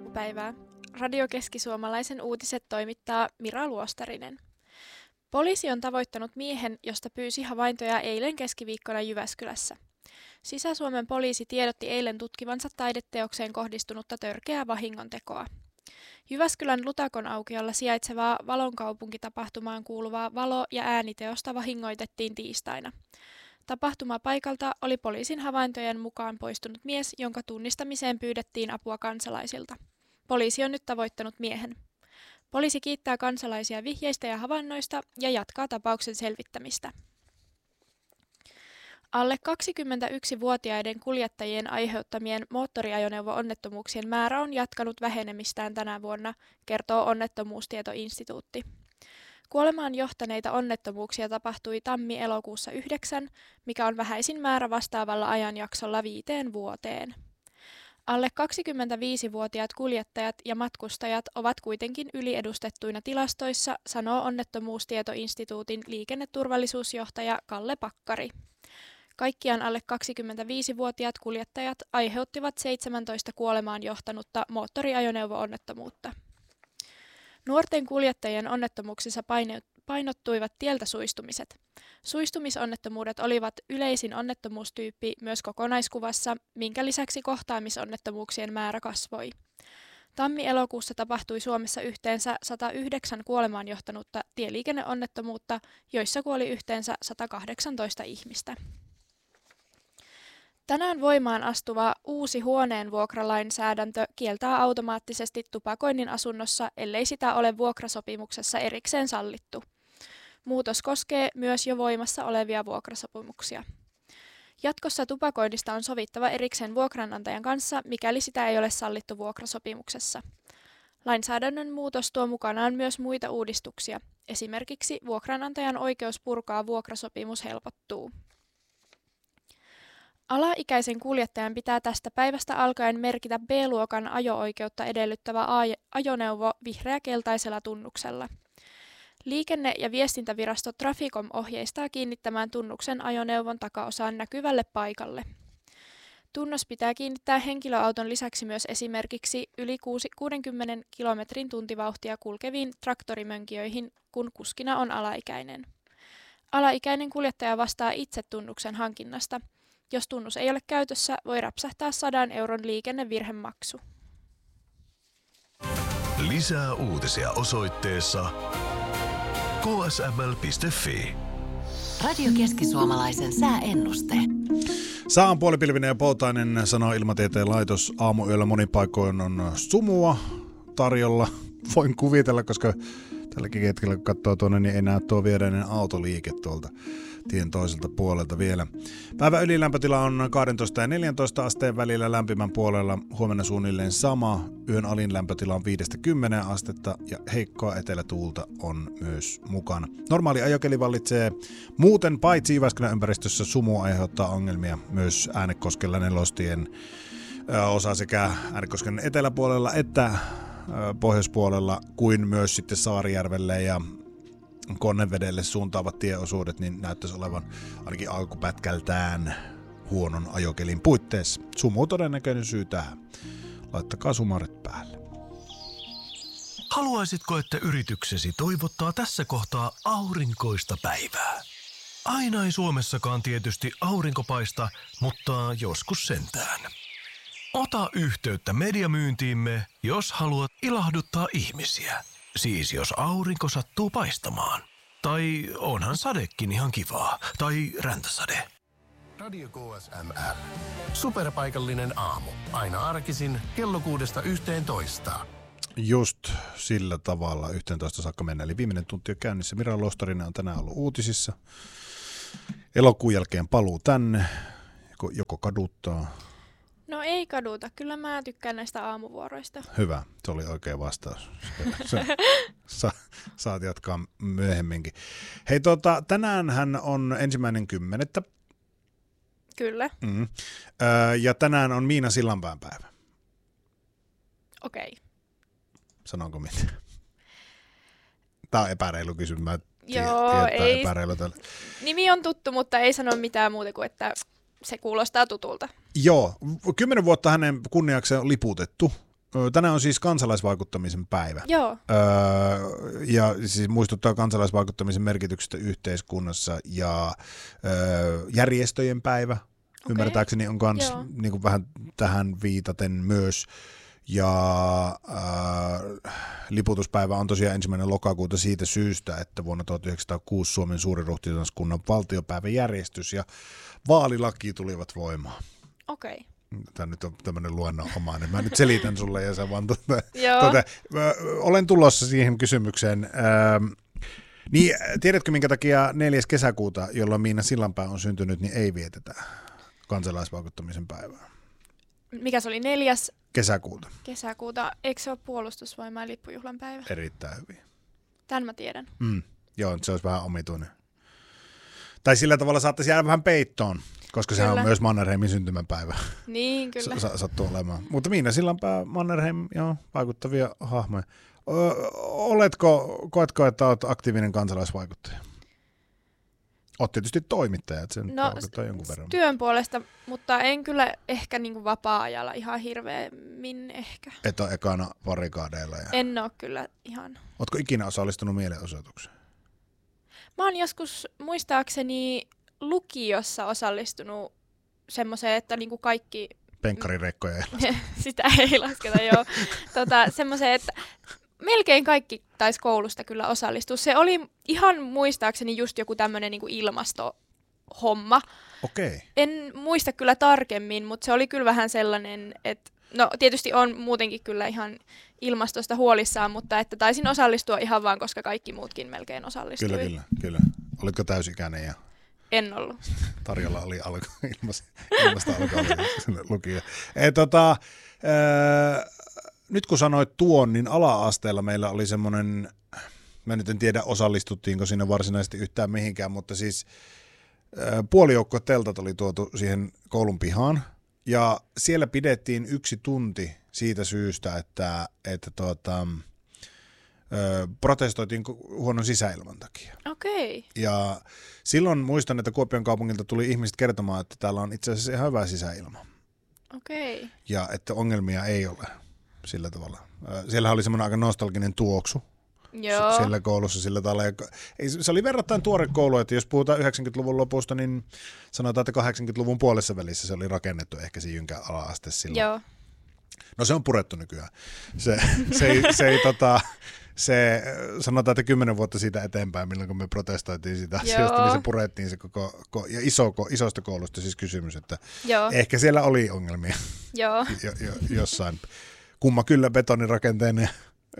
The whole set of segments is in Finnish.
aamupäivää. Radio Keski-Suomalaisen uutiset toimittaa Mira Luostarinen. Poliisi on tavoittanut miehen, josta pyysi havaintoja eilen keskiviikkona Jyväskylässä. Sisä-Suomen poliisi tiedotti eilen tutkivansa taideteokseen kohdistunutta törkeää vahingontekoa. Jyväskylän Lutakon aukiolla sijaitsevaa Valonkaupunki-tapahtumaan kuuluvaa valo- ja ääniteosta vahingoitettiin tiistaina. Tapahtumapaikalta oli poliisin havaintojen mukaan poistunut mies, jonka tunnistamiseen pyydettiin apua kansalaisilta. Poliisi on nyt tavoittanut miehen. Poliisi kiittää kansalaisia vihjeistä ja havainnoista ja jatkaa tapauksen selvittämistä. Alle 21-vuotiaiden kuljettajien aiheuttamien moottoriajoneuvo-onnettomuuksien määrä on jatkanut vähenemistään tänä vuonna, kertoo Onnettomuustietoinstituutti. Kuolemaan johtaneita onnettomuuksia tapahtui tammi-elokuussa 9, mikä on vähäisin määrä vastaavalla ajanjaksolla 5 vuoteen. Alle 25-vuotiaat kuljettajat ja matkustajat ovat kuitenkin yliedustettuina tilastoissa, sanoo Onnettomuustietoinstituutin liikenneturvallisuusjohtaja Kalle Pakkari. Kaikkiaan alle 25-vuotiaat kuljettajat aiheuttivat 17 kuolemaan johtanutta moottoriajoneuvo-onnettomuutta. Nuorten kuljettajien onnettomuuksissa painottuivat tieltä suistumiset. Suistumisonnettomuudet olivat yleisin onnettomuustyyppi myös kokonaiskuvassa, minkä lisäksi kohtaamisonnettomuuksien määrä kasvoi. Tammi-elokuussa tapahtui Suomessa yhteensä 109 kuolemaan johtanutta tieliikenneonnettomuutta, joissa kuoli yhteensä 118 ihmistä. Tänään voimaan astuva uusi huoneenvuokralainsäädäntö kieltää automaattisesti tupakoinnin asunnossa, ellei sitä ole vuokrasopimuksessa erikseen sallittu. Muutos koskee myös jo voimassa olevia vuokrasopimuksia. Jatkossa tupakoinnista on sovittava erikseen vuokranantajan kanssa, mikäli sitä ei ole sallittu vuokrasopimuksessa. Lainsäädännön muutos tuo mukanaan myös muita uudistuksia. Esimerkiksi vuokranantajan oikeus purkaa vuokrasopimus helpottuu. Alaikäisen kuljettajan pitää tästä päivästä alkaen merkitä B-luokan ajo-oikeutta edellyttävä ajoneuvo vihreä-keltaisella tunnuksella. Liikenne- ja viestintävirasto Traficom ohjeistaa kiinnittämään tunnuksen ajoneuvon takaosaan näkyvälle paikalle. Tunnos pitää kiinnittää henkilöauton lisäksi myös esimerkiksi yli 60 kilometrin tuntivauhtia kulkeviin traktorimönkijöihin, kun kuskina on alaikäinen. Alaikäinen kuljettaja vastaa itse tunnuksen hankinnasta. Jos tunnus ei ole käytössä, voi rapsahtaa 100 euron liikennevirhemaksu. Lisää uutisia osoitteessa ksml.fi. Radio Keski-Suomalaisen sääennuste. Sää on puolipilvinen ja poutainen, sanoo Ilmatieteen laitos. Aamuyöllä monin paikoin on sumua tarjolla. Voin kuvitella, koska tälläkin hetkellä kun katsoo tuonne, niin ei näe tuo viereinen autoliike tuolta tien toiselta puolelta vielä. Päivän ylilämpötila on 12 ja 14 asteen välillä, lämpimän puolella huomenna suunnilleen sama. Yön alin lämpötila on 5-10 astetta ja heikkoa etelätuulta on myös mukana. Normaali ajokeli vallitsee muuten, paitsi Jyväskylän ympäristössä sumu aiheuttaa ongelmia myös Äänekoskella nelostien osa sekä Äänekosken eteläpuolella että pohjoispuolella kuin myös sitten Saarijärvelle ja Konnevedelle suuntaavat tieosuudet, niin näyttäisi olevan ainakin alkupätkältään huonon ajokelin puitteissa. Sumu todennäköinen syy tähän. Laittakaa sumarit päälle. Haluaisitko, että yrityksesi toivottaa tässä kohtaa aurinkoista päivää? Aina ei Suomessakaan tietysti aurinko paista, mutta joskus sentään. Ota yhteyttä mediamyyntiimme, jos haluat ilahduttaa ihmisiä. Siis jos aurinko sattuu paistamaan. Tai onhan sadekin ihan kivaa. Tai räntäsade. Radio KSML. Superpaikallinen aamu. Aina arkisin kello 6–11. Just sillä tavalla 11 saakka mennä. Eli viimeinen tunti on käynnissä. Mira Luostarinen on tänään ollut uutisissa. Elokuun jälkeen paluu tänne. Joko kaduttaa? No ei kaduta. Kyllä mä tykkään näistä aamuvuoroista. Hyvä. Se oli oikea vastaus. Saat jatkaa myöhemminkin. Hei tänään hän on 1.10. Kyllä. Ja tänään on Miina Sillanpään päivä. Okei. Sanonko mitään? Tää on epäreilu kysymys. Joo, ei. Epäreilu Nimi on tuttu, mutta ei sano mitään muuta kuin, että se kuulostaa tutulta. Joo, 10 vuotta hänen kunniakseen on liputettu Tänään on siis kansalaisvaikuttamisen päivä. Joo. Ja siis muistuttaa kansalaisvaikuttamisen merkityksestä yhteiskunnassa ja järjestöjen päivä. Okay. Ymmärtääkseni on myös niin vähän tähän viitaten myös. Ja liputuspäivä on tosiaan 1. lokakuuta siitä syystä, että vuonna 1906 Suomen suuriruhtinaskunnan valtiopäiväjärjestys ja vaalilaki tulivat voimaan. Okei. Okay. Tämä nyt on tämmöinen luonnonomainen. Mä nyt selitän sulle ja sä vaan olen tulossa siihen kysymykseen. Niin, tiedätkö minkä takia 4. kesäkuuta, jolloin Miina Sillanpää on syntynyt, niin ei vietetä kansalaisvaikuttamisen päivää? Mikä se oli 4. kesäkuuta? Kesäkuuta. Eikö se ole puolustusvoimain lippujuhlan päivä? Erittäin hyvin. Tän mä tiedän. Joo, se olisi vähän omituinen. Tai sillä tavalla saattaisi jäädä vähän peittoon, koska sehän on myös Mannerheimin syntymäpäivä. Niin, kyllä. Sattuu olemaan. Mutta Miina Sillanpää, Mannerheim, joo, vaikuttavia hahmoja. Koetko, että olet aktiivinen kansalaisvaikuttaja? Olet tietysti toimittaja, että sen vaikuttaa jonkun verran. Työn puolesta, mutta en kyllä ehkä niin kuin vapaa-ajalla ihan hirveämmin ehkä. Et ole ekana barrikaadeilla? En ole kyllä ihan. Oletko ikinä osallistunut mielenosoitukseen? Mä oon joskus muistaakseni lukiossa osallistunut semmoiseen, että niinku kaikki... Penkkarirekkoja ei lasketa. Sitä ei lasketa, joo. Semmoiseen, että melkein kaikki taisi koulusta kyllä osallistua. Se oli ihan muistaakseni just joku tämmöinen niinku ilmastohomma. Okei. En muista kyllä tarkemmin, mutta se oli kyllä vähän sellainen, että no tietysti on muutenkin kyllä ihan ilmastosta huolissaan, mutta että taisin osallistua ihan vaan, koska kaikki muutkin melkein osallistui. Kyllä. Olitko täysikäinen ja... En ollut. Tarjolla oli ilmasta lukio. Nyt kun sanoit tuon, niin ala-asteella meillä oli semmoinen, mä nyt en tiedä osallistuttiinko siinä varsinaisesti yhtään mihinkään, mutta siis puolijoukko teltat oli tuotu siihen koulun pihaan ja siellä pidettiin 1 tunti siitä syystä, että protestoitiin huonon sisäilman takia. Okei. Ja silloin muistan, että Kuopion kaupungilta tuli ihmiset kertomaan, että täällä on itse asiassa ihan hyvä sisäilma. Okei. Ja että ongelmia ei ole sillä tavalla. Siellä oli semmoinen aika nostalginen tuoksu. Joo. Siellä koulussa sillä tavalla. Se oli verrattain tuore koulu, että jos puhutaan 90-luvun lopusta, niin sanotaan, että 80-luvun puolessa välissä se oli rakennettu ehkä se Jynkän ala-aste silloin. Joo. No se on purettu nykyään. Se sanotaan, että 10 vuotta siitä eteenpäin, milloin me protestoitiin siitä asiasta, niin se purettiin se ja isosta koulusta siis kysymys, että ehkä siellä oli ongelmia jossain. Kumma kyllä betonirakenteinen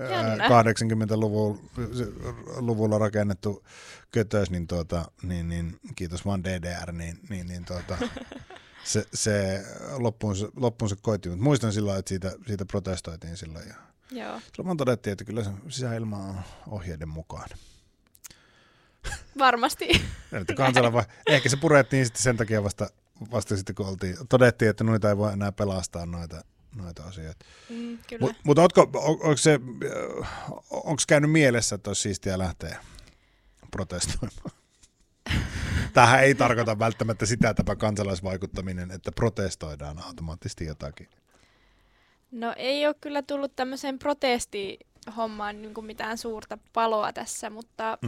80-luvulla rakennettu kötös, niin kiitos vaan DDR, se loppuun se koitti, mutta muistan silloin, että siitä protestoitiin silloin. Joo. Silloin todettiin, että kyllä se sisäilma on ohjeiden mukaan. Varmasti. Ehkä se purettiin sitten sen takia vasta sitten, kun todettiin, että noita ei voi enää pelastaa noita asioita. Mutta onko käynyt mielessä, että olisi siistiä lähteä protestoimaan? Tämähän ei tarkoita välttämättä sitä tämä kansalaisvaikuttaminen, että protestoidaan automaattisesti jotakin. No ei ole kyllä tullut tämmöiseen protestihommaan niin kuin mitään suurta paloa tässä, mutta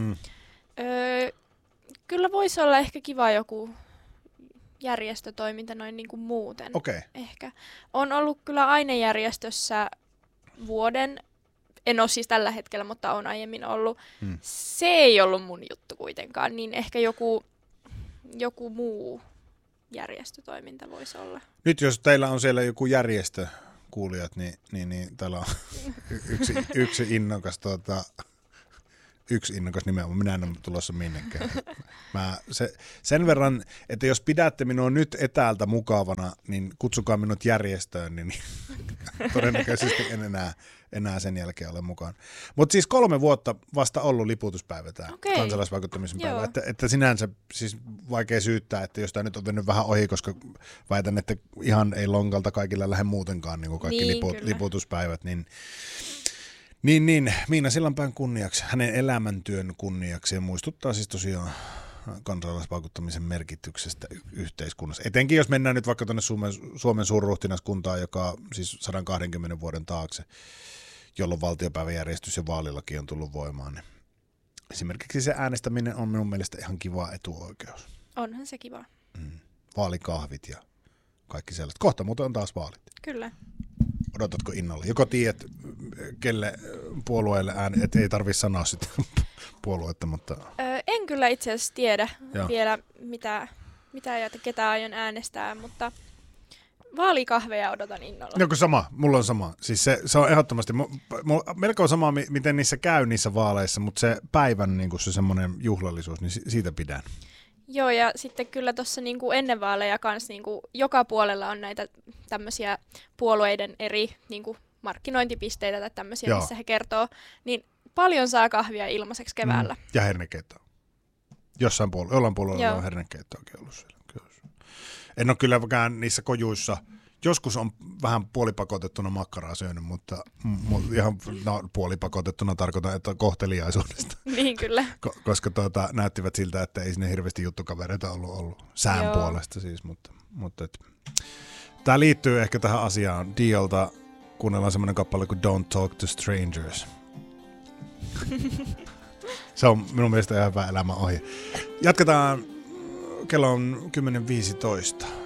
kyllä voisi olla ehkä kiva joku järjestötoiminta noin niin kuin muuten. Okay. Ehkä. On ollut kyllä ainejärjestössä vuoden, en ole siis tällä hetkellä, mutta on aiemmin ollut. Se ei ollut mun juttu kuitenkaan, niin ehkä joku muu järjestötoiminta voisi olla. Nyt jos teillä on siellä joku järjestö, kuulijat, niin täällä on yksi innokas nimenomaan. Minä en ole tulossa minnekään. Sen verran, että jos pidätte minua nyt etäältä mukavana, niin kutsukaa minut järjestöön, niin todennäköisesti en enää sen jälkeen ole mukaan. Mutta siis 3 vuotta vasta ollut liputuspäivä tämä kansalaisvaikuttamisen päivä. Että sinänsä siis vaikea syyttää, että jos tämä nyt on mennyt vähän ohi, koska väitän, että ihan ei lonkalta kaikilla lähde muutenkaan niin kuin kaikki liputuspäivät, niin Miina Sillanpään kunniaksi, hänen elämäntyön kunniaksi, ja muistuttaa siis tosiaan kansalaisvaikuttamisen merkityksestä yhteiskunnassa. Etenkin jos mennään nyt vaikka tuonne Suomen suurruhtinaskuntaan, joka siis 120 vuoden taakse, jolloin valtiopäiväjärjestys ja vaalilaki on tullut voimaan. Niin esimerkiksi se äänestäminen on minun mielestä ihan kiva etuoikeus. Onhan se kiva. Vaalikahvit ja kaikki sellaiset. Kohta muuten on taas vaalit. Kyllä. Odotatko innolla? Joko tiedät, kelle puolueelle että ei tarvitse sanoa sitä puoluetta, mutta... En kyllä itse asiassa tiedä vielä mitä ja ketä aion äänestää, mutta vaalikahveja odotan innolla. No kun sama, mulla on sama. Siis se on ehdottomasti, melko sama, miten niissä käy niissä vaaleissa, mutta se päivän niin se semmoinen juhlallisuus, niin siitä pidän. Joo, ja sitten kyllä tuossa niinku ennen vaaleja kanssa niinku joka puolella on näitä tämmöisiä puolueiden eri niinku markkinointipisteitä tai tämmöisiä, missä he kertoo, niin paljon saa kahvia ilmaiseksi keväällä. Ja hernekeittoa. Jollain puolueella on hernekeittoakin ollut siellä. En ole kylläkään niissä kojuissa. Joskus on vähän puolipakotettuna makkaraa syönyt, mutta ihan puolipakotettuna tarkoitan, että kohteliaisuudesta. Niin kyllä. Koska näyttivät siltä, että ei sinne hirveästi juttukavereita ollut sään puolesta siis. Mutta tämä liittyy ehkä tähän asiaan. Diolta kuunnellaan semmoinen kappale kuin Don't Talk to Strangers. Se on minun mielestä ihan hyvä elämän ohje. Jatketaan. Kello on 10.15.